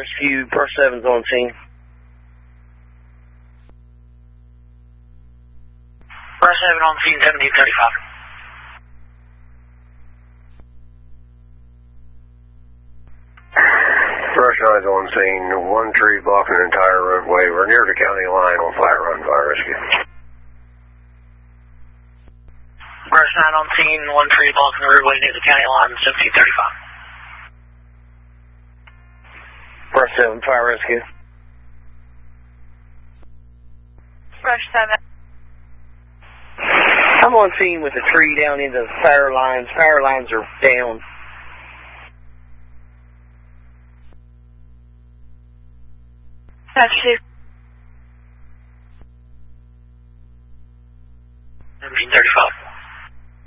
Rescue, Brush 7's on scene. Brush 7 on scene, 1735. Brush 9's on scene, one tree blocking an entire roadway. We're near the county line on Flat Run Fire Rescue. Brush 9 on scene, one tree blocking the roadway near the county line, 1735. Brush 7, Fire Rescue. Brush 7. I'm on scene with a tree down into the power lines. Power lines are down. Brush 2. 1735.